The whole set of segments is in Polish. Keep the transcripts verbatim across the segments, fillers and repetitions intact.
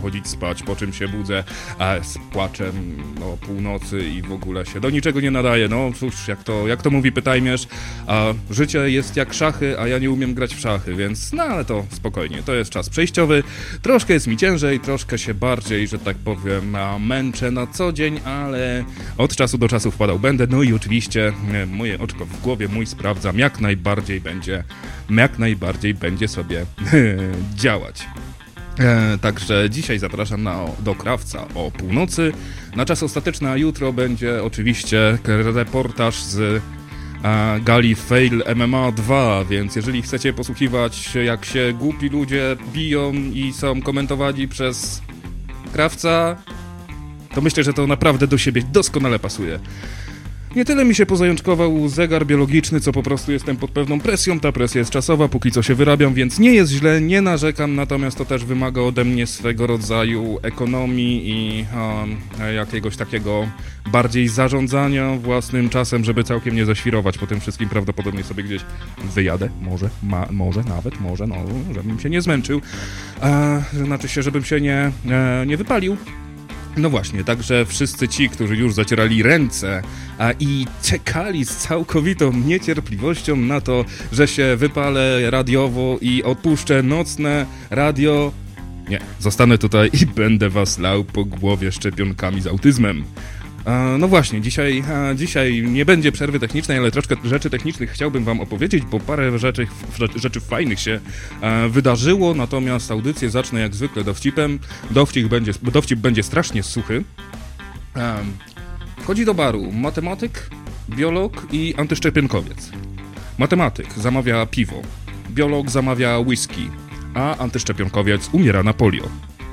chodzić spać, po czym się budzę a z płaczem o północy i w ogóle się do niczego nie nadaje. No cóż, jak to, jak to mówi Pytajmierz, a życie jest jak szachy, a ja nie umiem grać w szachy, więc no ale to spokojnie, to jest czas przejściowy. Troszkę jest mi ciężej, troszkę się bardziej, że tak powiem, męczę na co dzień, ale od czasu do czasu wpadał będę. No i oczywiście moje oczko w głowie mój sprawdzam, jak najbardziej będzie, jak najbardziej będzie sobie działać. E, także dzisiaj zapraszam na, do Krawca o północy. Na czas ostateczny, a jutro będzie oczywiście reportaż z a, gali Fail M M A dwa, więc jeżeli chcecie posłuchiwać, jak się głupi ludzie biją i są komentowani przez Krawca, to myślę, że to naprawdę do siebie doskonale pasuje. Nie tyle mi się pozajączkował zegar biologiczny, co po prostu jestem pod pewną presją. Ta presja jest czasowa, póki co się wyrabiam, więc nie jest źle, nie narzekam, natomiast to też wymaga ode mnie swego rodzaju ekonomii i um, jakiegoś takiego bardziej zarządzania własnym czasem, żeby całkiem nie zaświrować po tym wszystkim. Prawdopodobnie sobie gdzieś wyjadę, może, ma, może nawet, może, no, żebym się nie zmęczył, e, znaczy się, żebym się nie, e, nie wypalił. No właśnie, także wszyscy ci, którzy już zacierali ręce a i czekali z całkowitą niecierpliwością na to, że się wypalę radiowo i odpuszczę nocne radio, nie, zostanę tutaj i będę was lał po głowie szczepionkami z autyzmem. E, no właśnie, dzisiaj, e, dzisiaj nie będzie przerwy technicznej, ale troszkę rzeczy technicznych chciałbym wam opowiedzieć, bo parę rzeczy, rzeczy fajnych się e, wydarzyło, natomiast audycję zacznę jak zwykle dowcipem. Dowcip będzie, dowcip będzie strasznie suchy. E, wchodzi do baru matematyk, biolog i antyszczepionkowiec. Matematyk zamawia piwo, biolog zamawia whisky, a antyszczepionkowiec umiera na polio.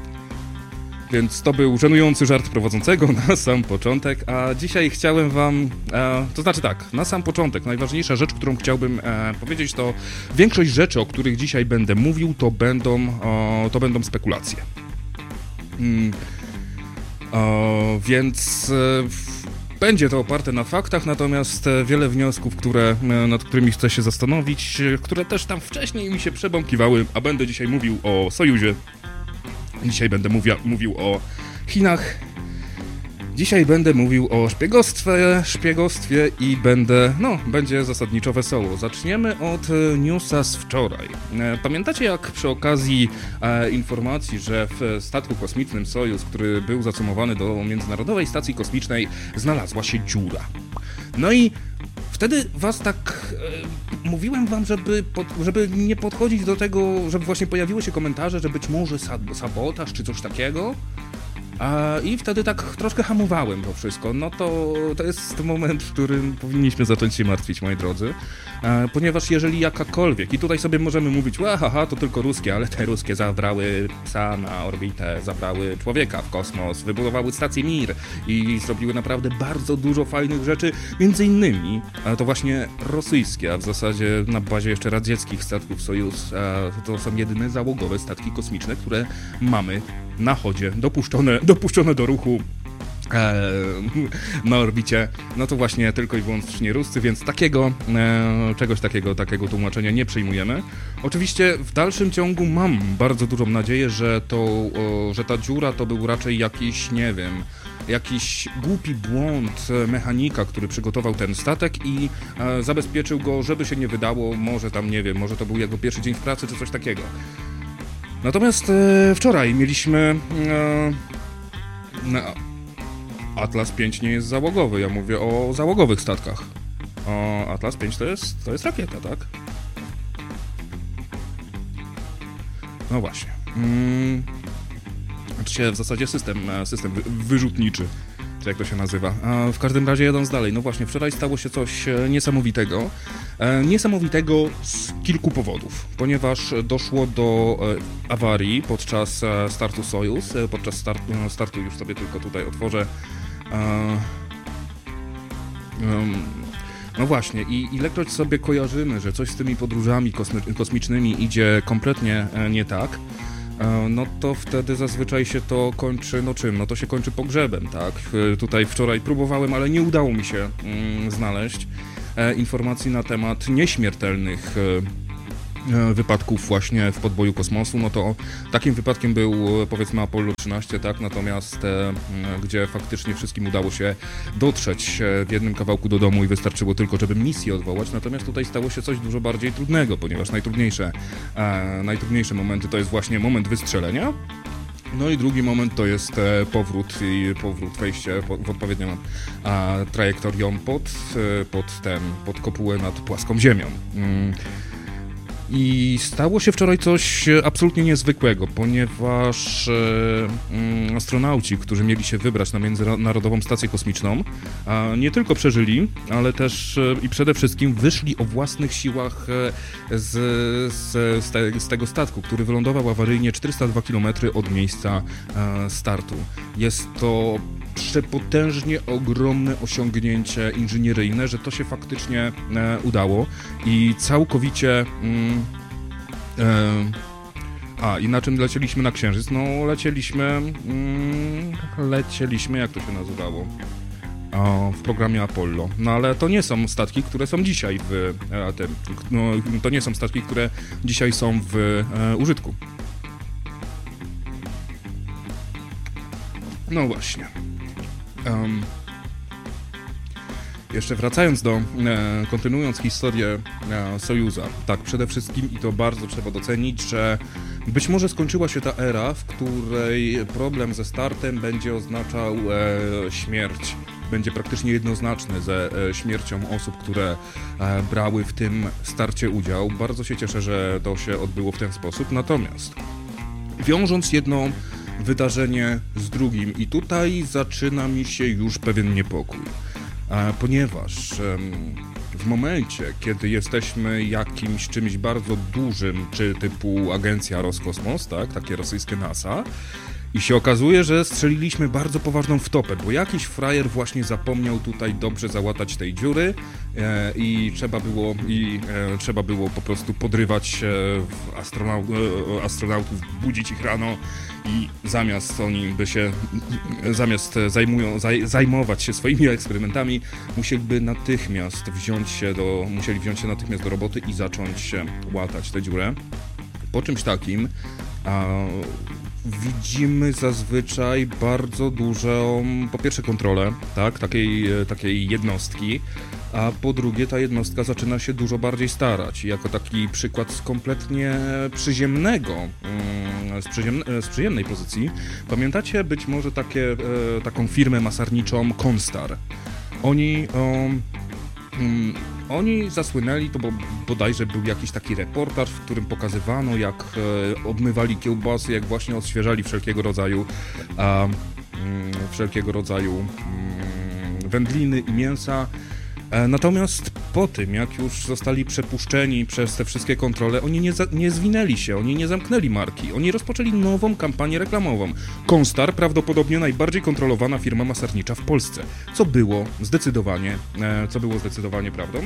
Więc to był żenujący żart prowadzącego na sam początek, a dzisiaj chciałem wam, e, to znaczy tak, na sam początek, najważniejsza rzecz, którą chciałbym e, powiedzieć, to większość rzeczy, o których dzisiaj będę mówił, to będą, o, to będą spekulacje. Mm, o, więc e, będzie to oparte na faktach, natomiast wiele wniosków, które, nad którymi chcę się zastanowić, które też tam wcześniej mi się przebąkiwały, a będę dzisiaj mówił o Sojuzie. Dzisiaj będę mówia, mówił o Chinach. Dzisiaj będę mówił o szpiegostwie, szpiegostwie i będę, no, będzie zasadniczo wesoło. Zaczniemy od newsa z wczoraj. Pamiętacie, jak przy okazji e, informacji, że w statku kosmicznym Sojuz, który był zacumowany do Międzynarodowej Stacji Kosmicznej, znalazła się dziura. No i wtedy was tak e, mówiłem wam, żeby, pod, żeby nie podchodzić do tego, żeby właśnie pojawiły się komentarze, że być może sabotaż czy coś takiego. A, I wtedy tak troszkę hamowałem to wszystko. No to, to jest moment, w którym powinniśmy zacząć się martwić, moi drodzy. A, ponieważ jeżeli jakakolwiek, i tutaj sobie możemy mówić, haha, to tylko ruskie, ale te ruskie zabrały psa na orbitę, zabrały człowieka w kosmos, wybudowały stację Mir i zrobiły naprawdę bardzo dużo fajnych rzeczy, między innymi a to właśnie rosyjskie, a w zasadzie na bazie jeszcze radzieckich statków Sojuz, a to są jedyne załogowe statki kosmiczne, które mamy na chodzie, dopuszczone, dopuszczone do ruchu e, na orbicie, no to właśnie tylko i wyłącznie Ruscy, więc takiego, e, czegoś takiego, takiego tłumaczenia nie przyjmujemy. Oczywiście w dalszym ciągu mam bardzo dużą nadzieję, że, to, o, że ta dziura to był raczej jakiś, nie wiem, jakiś głupi błąd mechanika, który przygotował ten statek i e, zabezpieczył go, żeby się nie wydało, może tam, nie wiem, może to był jego pierwszy dzień w pracy, czy coś takiego. Natomiast e, wczoraj mieliśmy e, no, Atlas pięć nie jest załogowy, ja mówię o załogowych statkach. O, Atlas pięć to jest, to jest rakieta, tak? No właśnie. Mm, znaczy w zasadzie system, system wyrzutniczy, czy jak to się nazywa. A w każdym razie jadąc dalej, no właśnie, wczoraj stało się coś niesamowitego. E, niesamowitego z kilku powodów, ponieważ doszło do e, awarii podczas e, startu Sojuz, e, podczas start, no, startu już sobie tylko tutaj otworzę. E, um, no właśnie, i ilekroć sobie kojarzymy, że coś z tymi podróżami kosmy- kosmicznymi idzie kompletnie e, nie tak, no to wtedy zazwyczaj się to kończy, no czym? No to się kończy pogrzebem, tak? Tutaj wczoraj próbowałem, ale nie udało mi się mm, znaleźć e, informacji na temat nieśmiertelnych wypadków właśnie w podboju kosmosu, no to takim wypadkiem był powiedzmy Apollo trzynaście, tak, natomiast e, gdzie faktycznie wszystkim udało się dotrzeć w jednym kawałku do domu i wystarczyło tylko, żeby misję odwołać, natomiast tutaj stało się coś dużo bardziej trudnego, ponieważ najtrudniejsze, e, najtrudniejsze momenty to jest właśnie moment wystrzelenia. No i drugi moment to jest e, powrót i powrót, wejście po, w odpowiednią a, trajektorią pod, e, pod, ten, pod kopułę nad płaską ziemią. Mm. I stało się wczoraj coś absolutnie niezwykłego, ponieważ e, mm, astronauci, którzy mieli się wybrać na Międzynarodową Stację Kosmiczną, a nie tylko przeżyli, ale też e, i przede wszystkim wyszli o własnych siłach e, z, z, z, te, z tego statku, który wylądował awaryjnie czterysta dwa kilometry od miejsca e, startu. Jest to przepotężnie ogromne osiągnięcie inżynieryjne, że to się faktycznie e, udało i całkowicie... Mm, e, a, i na czym lecieliśmy na Księżyc? No, lecieliśmy... Mm, lecieliśmy, jak to się nazywało? O, w programie Apollo. No, ale to nie są statki, które są dzisiaj w... E, tym, no, to nie są statki, które dzisiaj są w e, użytku. No właśnie. Um, jeszcze wracając do, e, kontynuując historię e, Sojuza, tak, przede wszystkim i to bardzo trzeba docenić, że być może skończyła się ta era, w której problem ze startem będzie oznaczał e, śmierć, będzie praktycznie jednoznaczny ze e, śmiercią osób, które e, brały w tym starcie udział. Bardzo się cieszę, że to się odbyło w ten sposób, natomiast wiążąc jedną wydarzenie z drugim i tutaj zaczyna mi się już pewien niepokój, ponieważ w momencie, kiedy jesteśmy jakimś czymś bardzo dużym, czy typu agencja Roskosmos, tak, takie rosyjskie NASA, i się okazuje, że strzeliliśmy bardzo poważną wtopę, bo jakiś frajer właśnie zapomniał tutaj dobrze załatać tej dziury e, i trzeba było i e, trzeba było po prostu podrywać e, astronau e, astronautów, budzić ich rano i zamiast oni by się zamiast zajmują, zaj, zajmować się swoimi eksperymentami, musieliby natychmiast wziąć się do musieli wziąć się natychmiast do roboty i zacząć łatać tę dziurę. Po czymś takim a, widzimy zazwyczaj bardzo dużą, po pierwsze kontrolę, tak, takiej, takiej jednostki, a po drugie ta jednostka zaczyna się dużo bardziej starać. Jako taki przykład z kompletnie przyziemnego, z, przyziemne, z przyziemnej pozycji, pamiętacie być może takie, taką firmę masarniczą Konstar. Oni... Um, um, Oni zasłynęli, to bo bodajże był jakiś taki reportaż, w którym pokazywano, jak e, obmywali kiełbasy, jak właśnie odświeżali wszelkiego rodzaju a, mm, wszelkiego rodzaju mm, wędliny i mięsa. E, natomiast po tym, jak już zostali przepuszczeni przez te wszystkie kontrole, oni nie, za, nie zwinęli się, oni nie zamknęli marki, oni rozpoczęli nową kampanię reklamową. Konstar, prawdopodobnie najbardziej kontrolowana firma masarnicza w Polsce, co było zdecydowanie, e, co było zdecydowanie prawdą.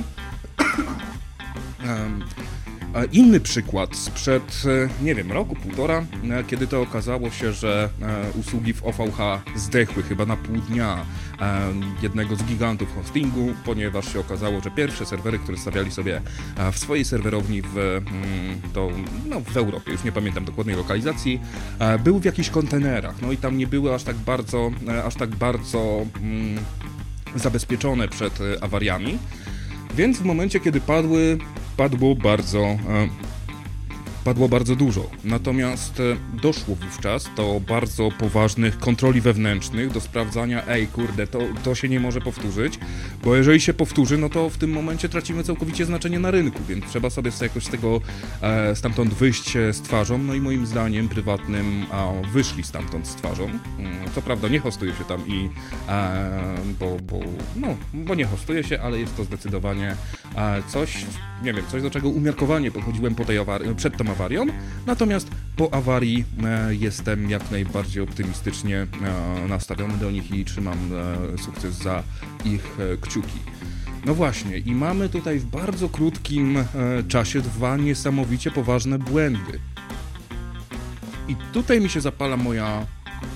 e, Inny przykład sprzed, nie wiem, roku, półtora, kiedy to okazało się, że usługi w O V H zdechły chyba na pół dnia jednego z gigantów hostingu, ponieważ się okazało, że pierwsze serwery, które stawiali sobie w swojej serwerowni w, to, no, w Europie, już nie pamiętam dokładnej lokalizacji, były w jakichś kontenerach, no i tam nie były aż tak bardzo, aż tak bardzo mm, zabezpieczone przed awariami. Więc w momencie, kiedy padły, padło bardzo, e, padło bardzo dużo. Natomiast e, doszło wówczas do bardzo poważnych kontroli wewnętrznych, do sprawdzania, ej kurde, to, to się nie może powtórzyć, bo jeżeli się powtórzy, no to w tym momencie tracimy całkowicie znaczenie na rynku, więc trzeba sobie jakoś z tego e, stamtąd wyjść z twarzą, no i moim zdaniem prywatnym a, wyszli stamtąd z twarzą. Co prawda nie hostuje się tam i e, bo, bo, no, bo nie hostuje się, ale jest to zdecydowanie e, coś, nie wiem, coś do czego umiarkowanie podchodziłem po tej awar- przed tą awarią, natomiast po awarii e, jestem jak najbardziej optymistycznie e, nastawiony do nich i trzymam e, sukces za ich e, kciuki. No właśnie, i mamy tutaj w bardzo krótkim e, czasie dwa niesamowicie poważne błędy. I tutaj mi się zapala moja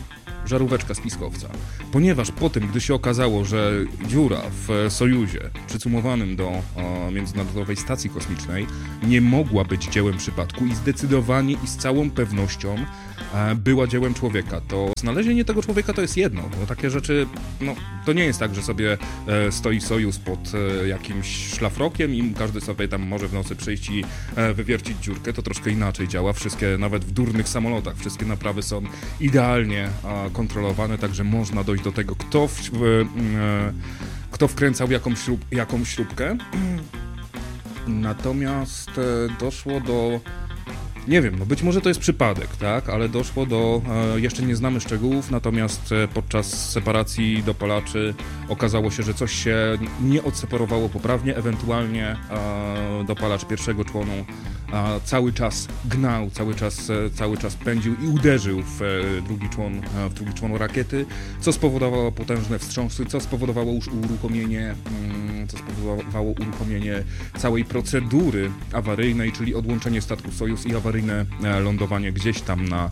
żaróweczka z piskowca. Ponieważ po tym, gdy się okazało, że dziura w Sojuzie przycumowanym do o, Międzynarodowej Stacji Kosmicznej nie mogła być dziełem przypadku i zdecydowanie i z całą pewnością e, była dziełem człowieka, to znalezienie tego człowieka to jest jedno, bo takie rzeczy, no to nie jest tak, że sobie e, stoi Sojuz pod e, jakimś szlafrokiem i każdy sobie tam może w nocy przyjść i e, wywiercić dziurkę, to troszkę inaczej działa. Wszystkie, nawet w durnych samolotach, wszystkie naprawy są idealnie a, kontrolowane, także można dojść do tego, kto, w, w, e, kto wkręcał jakąś, śrub, jakąś śrubkę. Natomiast e, doszło do... Nie wiem, no być może to jest przypadek, tak, ale doszło do, e, jeszcze nie znamy szczegółów, natomiast e, podczas separacji dopalaczy okazało się, że coś się nie odseparowało poprawnie, ewentualnie e, dopalacz pierwszego członu e, cały czas gnał, cały czas, e, cały czas pędził i uderzył w e, drugi człon, e, w drugi człon rakiety, co spowodowało potężne wstrząsy, co spowodowało już uruchomienie, mm, co spowodowało uruchomienie całej procedury awaryjnej, czyli odłączenie statku Sojuz i awaryjne lądowanie gdzieś tam na,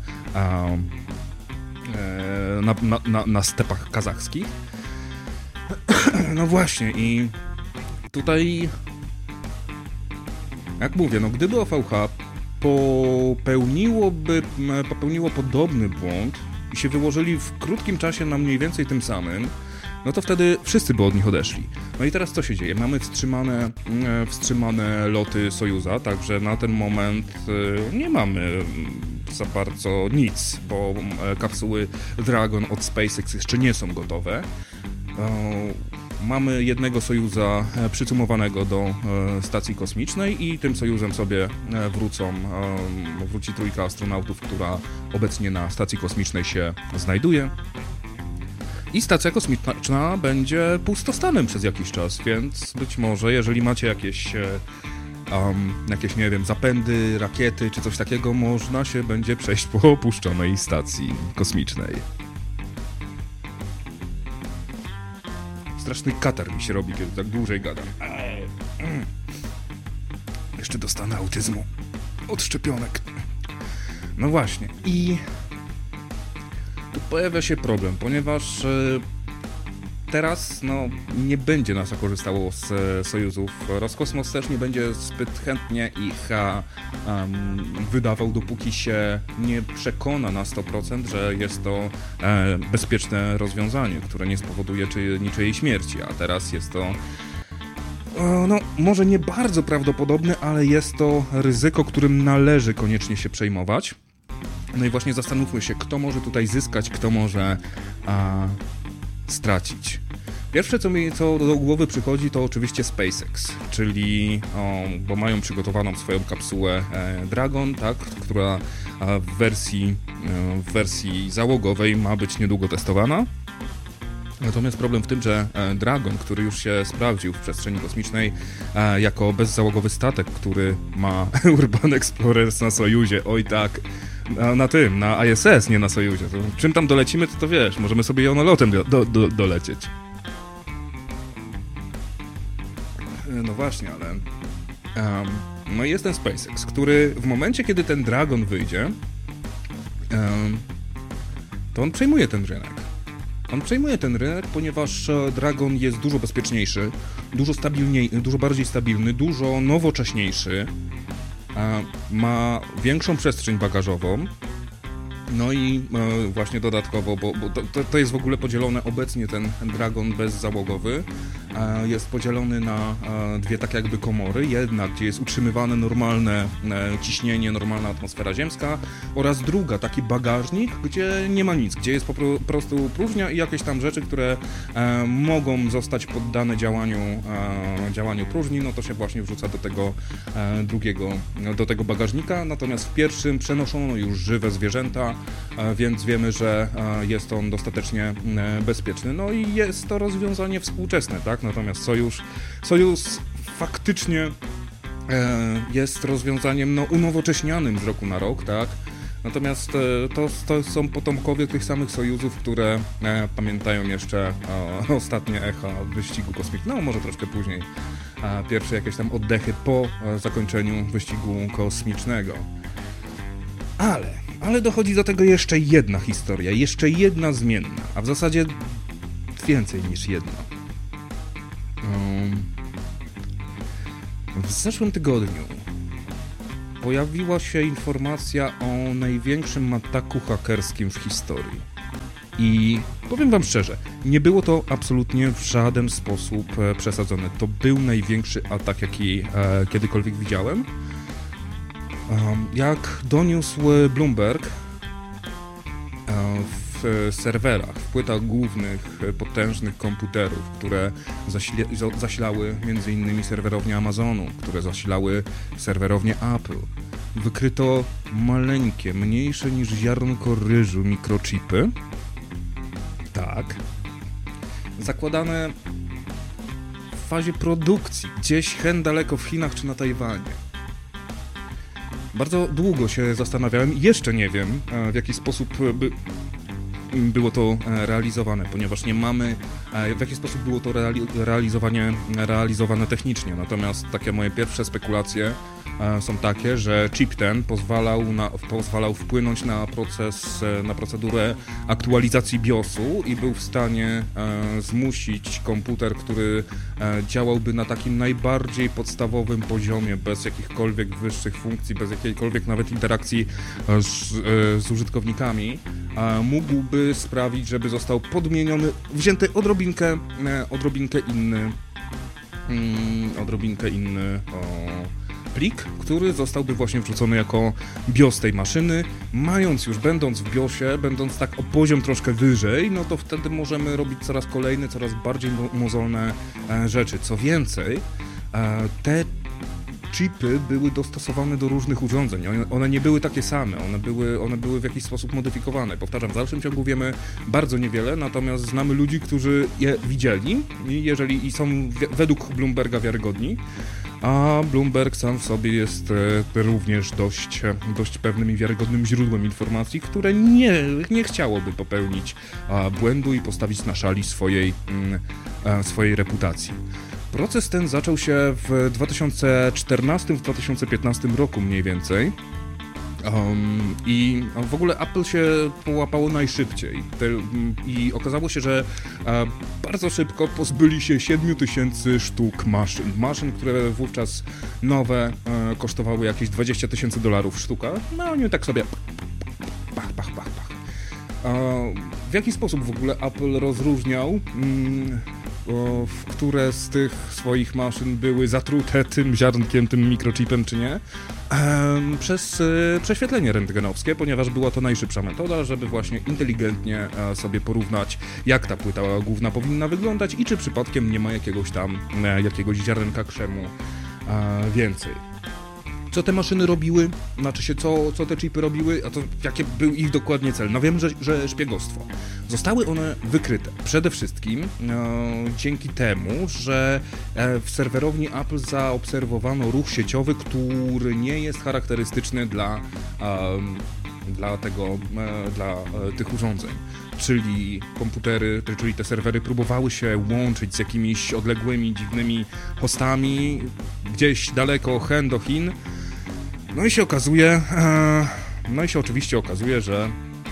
na, na, na, na stepach kazachskich. No właśnie i tutaj, jak mówię, no gdyby O V H popełniłoby, popełniło podobny błąd i się wyłożyli w krótkim czasie na mniej więcej tym samym, no to wtedy wszyscy by od nich odeszli. No i teraz co się dzieje? Mamy wstrzymane, wstrzymane loty Sojuza, także na ten moment nie mamy za bardzo nic, bo kapsuły Dragon od SpaceX jeszcze nie są gotowe. Mamy jednego Sojuza przycumowanego do stacji kosmicznej i tym Sojuzem sobie wrócą, wróci trójka astronautów, która obecnie na stacji kosmicznej się znajduje. I stacja kosmiczna będzie pustostanem przez jakiś czas, więc być może, jeżeli macie jakieś, um, jakieś, nie wiem, zapędy, rakiety czy coś takiego, można się będzie przejść po opuszczonej stacji kosmicznej. Straszny katar mi się robi, kiedy tak dłużej gadam. Jeszcze dostanę autyzmu od szczepionek. No właśnie. I tu pojawia się problem, ponieważ e, teraz no, nie będzie NASA korzystało z e, Sojuzów. Roskosmos też nie będzie zbyt chętnie ich a, um, wydawał, dopóki się nie przekona na sto procent, że jest to e, bezpieczne rozwiązanie, które nie spowoduje czy, niczyjej śmierci, a teraz jest to e, no, może nie bardzo prawdopodobne, ale jest to ryzyko, którym należy koniecznie się przejmować. No i właśnie zastanówmy się, kto może tutaj zyskać, kto może a, stracić. Pierwsze, co mi co do głowy przychodzi, to oczywiście SpaceX, czyli, o, bo mają przygotowaną swoją kapsułę e, Dragon, tak, która a, w wersji, e, w wersji załogowej ma być niedługo testowana. Natomiast problem w tym, że Dragon, który już się sprawdził w przestrzeni kosmicznej jako bezzałogowy statek, który ma Urban Explorers na Sojuzie, oj tak, na, na tym, na I S S, nie na Sojuzie. To czym tam dolecimy, to to wiesz, możemy sobie jonolotem do, do, do, dolecieć. No właśnie, ale... Um, no i jest ten SpaceX, który w momencie, kiedy ten Dragon wyjdzie, um, to on przejmuje ten rynek. On przejmuje ten rynek, ponieważ Dragon jest dużo bezpieczniejszy, dużo stabilniej, dużo bardziej stabilny, dużo nowocześniejszy, ma większą przestrzeń bagażową, no i właśnie dodatkowo, bo, bo to, to jest w ogóle podzielone obecnie ten Dragon bezzałogowy, jest podzielony na dwie takie jakby komory. Jedna, gdzie jest utrzymywane normalne ciśnienie, normalna atmosfera ziemska, oraz druga, taki bagażnik, gdzie nie ma nic, gdzie jest po prostu próżnia i jakieś tam rzeczy, które mogą zostać poddane działaniu, działaniu próżni, no to się właśnie wrzuca do tego drugiego, do tego bagażnika, natomiast w pierwszym przenoszono już żywe zwierzęta, więc wiemy, że jest on dostatecznie bezpieczny. No i jest to rozwiązanie współczesne, tak? Natomiast Sojusz, Sojuz faktycznie jest rozwiązaniem no, unowocześnianym z roku na rok, tak? Natomiast to, to są potomkowie tych samych Sojuzów, które e, pamiętają jeszcze e, ostatnie echa wyścigu kosmicznego, no może troszkę później, e, pierwsze jakieś tam oddechy po e, zakończeniu wyścigu kosmicznego. Ale, Ale dochodzi do tego jeszcze jedna historia, jeszcze jedna zmienna, a w zasadzie więcej niż jedna. Um, w zeszłym tygodniu pojawiła się informacja o największym ataku hakerskim w historii. I powiem wam szczerze, nie było to absolutnie w żaden sposób e, przesadzone. To był największy atak, jaki e, kiedykolwiek widziałem. Um, jak doniósł Bloomberg, e, w serwerach, w płytach głównych potężnych komputerów, które zasila- zasilały między innymi serwerownie Amazonu, które zasilały serwerownie Apple, wykryto maleńkie, mniejsze niż ziarnko ryżu mikrochipy. Tak. Zakładane w fazie produkcji, gdzieś hen daleko w Chinach czy na Tajwanie. Bardzo długo się zastanawiałem i jeszcze nie wiem, w jaki sposób by było to realizowane, ponieważ nie mamy, w jaki sposób było to reali- realizowanie, realizowane technicznie. Natomiast takie moje pierwsze spekulacje są takie, że chip ten pozwalał, na, pozwalał wpłynąć na proces, na procedurę aktualizacji BIOSu i był w stanie e, zmusić komputer, który e, działałby na takim najbardziej podstawowym poziomie, bez jakichkolwiek wyższych funkcji, bez jakiejkolwiek nawet interakcji z, e, z użytkownikami, e, mógłby sprawić, żeby został podmieniony, wzięty odrobinkę, e, odrobinkę inny, mm, odrobinkę inny o, plik, który zostałby właśnie wrzucony jako BIOS tej maszyny. Mając już, będąc w BIOSie, będąc tak o poziom troszkę wyżej, no to wtedy możemy robić coraz kolejne, coraz bardziej mozolne e, rzeczy. Co więcej, e, te chipy były dostosowane do różnych urządzeń. One, one nie były takie same, one były, one były w jakiś sposób modyfikowane. Powtarzam, w dalszym ciągu wiemy bardzo niewiele, natomiast znamy ludzi, którzy je widzieli i jeżeli i są w, według Bloomberga wiarygodni, a Bloomberg sam w sobie jest e, również dość, dość pewnym i wiarygodnym źródłem informacji, które nie, nie chciałoby popełnić a, błędu i postawić na szali swojej, mm, a, swojej reputacji. Proces ten zaczął się w dwa tysiące czternastym, w dwa tysiące piętnastym roku mniej więcej. Um, I w ogóle Apple się połapało najszybciej Te, i okazało się, że e, bardzo szybko pozbyli się siedmiu tysięcy sztuk maszyn. Maszyn, które wówczas nowe e, kosztowały jakieś dwadzieścia tysięcy dolarów sztuka. No oni tak sobie pach, pach, pach, pach. E, w jaki sposób w ogóle Apple rozróżniał mm, o, w które z tych swoich maszyn były zatrute tym ziarnkiem, tym mikrochipem, czy nie? Ehm, przez e, prześwietlenie rentgenowskie, ponieważ była to najszybsza metoda, żeby właśnie inteligentnie e, sobie porównać, jak ta płyta główna powinna wyglądać i czy przypadkiem nie ma jakiegoś tam, e, jakiegoś ziarenka krzemu e, więcej. Co te maszyny robiły, znaczy się, co, co te chipy robiły, a to jaki był ich dokładnie cel? No wiem, że, że szpiegostwo. Zostały one wykryte przede wszystkim e, dzięki temu, że e, w serwerowni Apple zaobserwowano ruch sieciowy, który nie jest charakterystyczny dla, e, dla, tego, e, dla e, tych urządzeń. Czyli komputery, czyli te serwery próbowały się łączyć z jakimiś odległymi, dziwnymi hostami gdzieś daleko hen do Chin. No i się okazuje, e, no i się oczywiście okazuje, że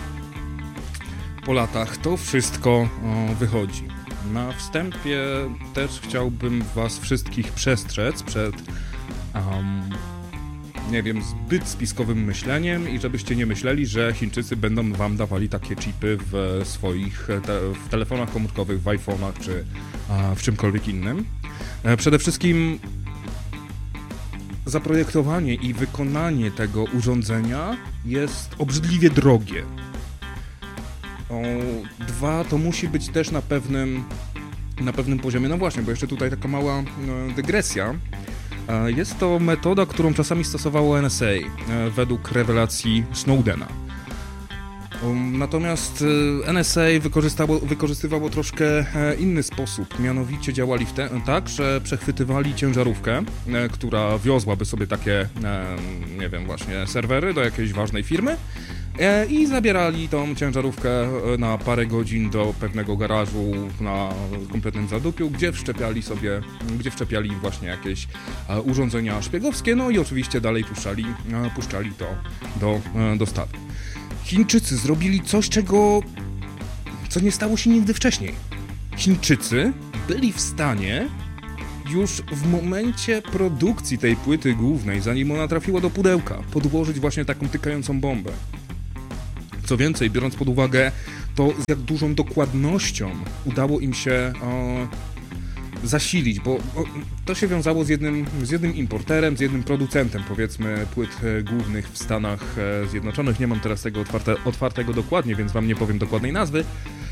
po latach to wszystko o, wychodzi. Na wstępie też chciałbym was wszystkich przestrzec przed um, nie wiem, zbyt spiskowym myśleniem i żebyście nie myśleli, że Chińczycy będą wam dawali takie chipy w swoich te, w telefonach komórkowych, w iPhone'ach czy a, w czymkolwiek innym. E, przede wszystkim zaprojektowanie i wykonanie tego urządzenia jest obrzydliwie drogie. O, dwa, to musi być też na pewnym na pewnym poziomie. No właśnie, bo jeszcze tutaj taka mała no, dygresja. Jest to metoda, którą czasami stosowało N S A według rewelacji Snowdena. Natomiast N S A wykorzystało, wykorzystywało troszkę inny sposób. Mianowicie działali w te, tak, że przechwytywali ciężarówkę, która wiozłaby sobie takie, nie wiem, właśnie serwery do jakiejś ważnej firmy i zabierali tą ciężarówkę na parę godzin do pewnego garażu na kompletnym zadupiu, gdzie wszczepiali sobie, gdzie wszczepiali właśnie jakieś urządzenia szpiegowskie, no i oczywiście dalej puszczali, puszczali to do dostawy. Chińczycy zrobili coś, czego... co nie stało się nigdy wcześniej. Chińczycy byli w stanie już w momencie produkcji tej płyty głównej, zanim ona trafiła do pudełka, podłożyć właśnie taką tykającą bombę. Co więcej, biorąc pod uwagę to, z jak dużą dokładnością udało im się o, zasilić, bo o, to się wiązało z jednym, z jednym importerem, z jednym producentem, powiedzmy, płyt e, głównych w Stanach e, Zjednoczonych. Nie mam teraz tego otwarte, otwartego dokładnie, więc wam nie powiem dokładnej nazwy.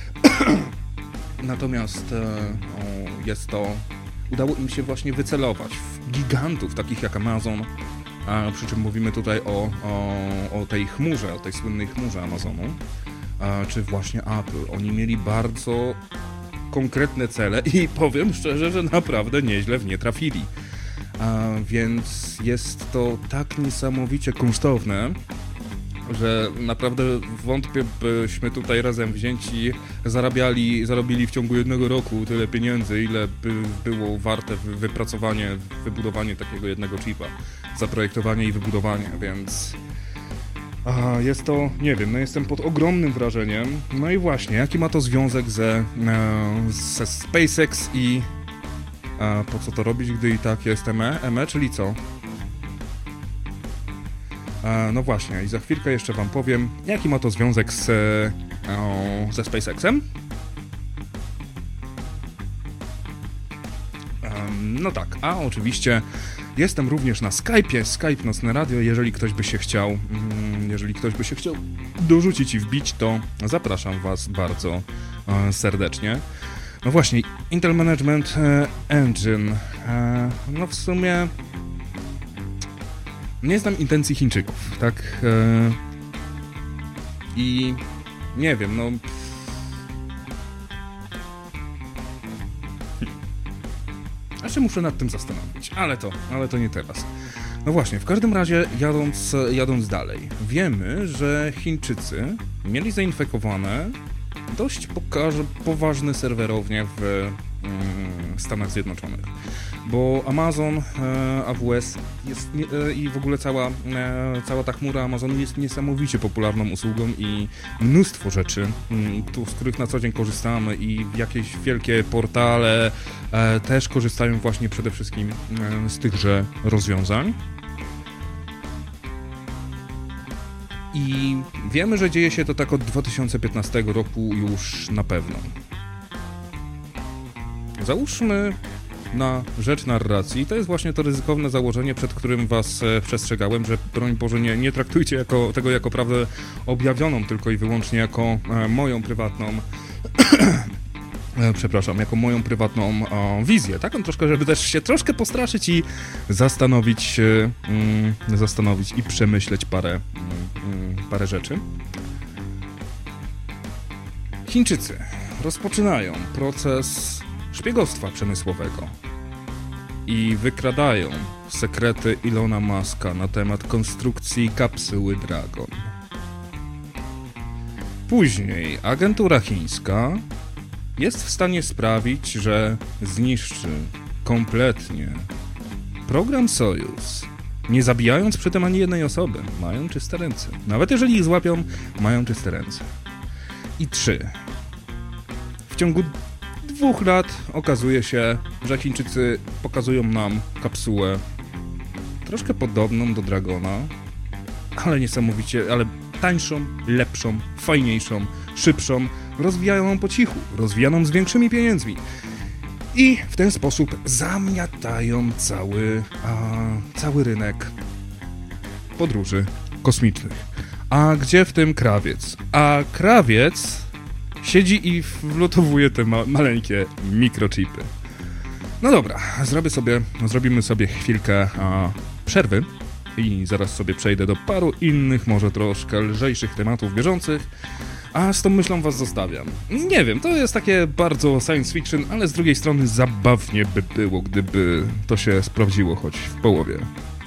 Natomiast e, o, jest to... Udało im się właśnie wycelować w gigantów takich jak Amazon, a przy czym mówimy tutaj o, o, o tej chmurze, o tej słynnej chmurze Amazonu, a, czy właśnie Apple. Oni mieli bardzo konkretne cele i powiem szczerze, że naprawdę nieźle w nie trafili. A, więc jest to tak niesamowicie kunsztowne, że naprawdę wątpię, byśmy tutaj razem wzięci zarabiali, zarobili w ciągu jednego roku tyle pieniędzy, ile by było warte wypracowanie, wybudowanie takiego jednego chipa, zaprojektowanie i wybudowanie, więc a, jest to, nie wiem, no jestem pod ogromnym wrażeniem. No i właśnie, jaki ma to związek ze, e, ze SpaceX i a, po co to robić, gdy i tak jest M E, M E, czyli co? No właśnie, i za chwilkę jeszcze wam powiem, jaki ma to związek z, o, ze SpaceXem. Um, no tak, a oczywiście jestem również na Skype'ie, Skype Nocne Radio, jeżeli ktoś by się chciał, jeżeli ktoś by się chciał dorzucić i wbić, to zapraszam was bardzo e, serdecznie. No właśnie, Intel Management Engine, e, no w sumie... Nie znam intencji Chińczyków, tak? Eee, I nie wiem, no... A się muszę nad tym zastanowić, ale to, ale to nie teraz. No właśnie, w każdym razie jadąc, jadąc dalej, wiemy, że Chińczycy mieli zainfekowane dość poka- poważne serwerownie w mm, Stanach Zjednoczonych. Bo Amazon, e, A W S jest nie, e, i w ogóle cała, e, cała ta chmura Amazonu jest niesamowicie popularną usługą i mnóstwo rzeczy, m, tu, z których na co dzień korzystamy i jakieś wielkie portale e, też korzystają właśnie przede wszystkim e, z tychże rozwiązań. I wiemy, że dzieje się to tak od dwa tysiące piętnastego roku już na pewno. Załóżmy na rzecz narracji, to jest właśnie to ryzykowne założenie, przed którym was e, przestrzegałem, że broń Boże nie, nie traktujcie jako, tego jako prawdę objawioną, tylko i wyłącznie jako e, moją prywatną e, przepraszam, jako moją prywatną e, wizję, taką troszkę, żeby też się troszkę postraszyć i zastanowić e, mm, zastanowić i przemyśleć parę, mm, parę rzeczy. Chińczycy rozpoczynają proces szpiegostwa przemysłowego i wykradają sekrety Ilona Muska na temat konstrukcji kapsuły Dragon. Później agentura chińska jest w stanie sprawić, że zniszczy kompletnie program Sojus, nie zabijając przy tym ani jednej osoby. Mają czyste ręce. Nawet jeżeli ich złapią, mają czyste ręce. I trzy. W ciągu dwóch lat okazuje się, że Chińczycy pokazują nam kapsułę troszkę podobną do Dragona, ale niesamowicie, ale tańszą, lepszą, fajniejszą, szybszą, rozwijają ją po cichu, rozwijaną z większymi pieniędzmi i w ten sposób zamiatają cały, a, cały rynek podróży kosmicznych. A gdzie w tym krawiec? A krawiec siedzi i wlotowuje te ma- maleńkie mikrochipy. No dobra, zrobię sobie, zrobimy sobie chwilkę a, przerwy i zaraz sobie przejdę do paru innych, może troszkę lżejszych tematów bieżących, a z tą myślą was zostawiam. Nie wiem, to jest takie bardzo science fiction, ale z drugiej strony zabawnie by było, gdyby to się sprawdziło choć w połowie.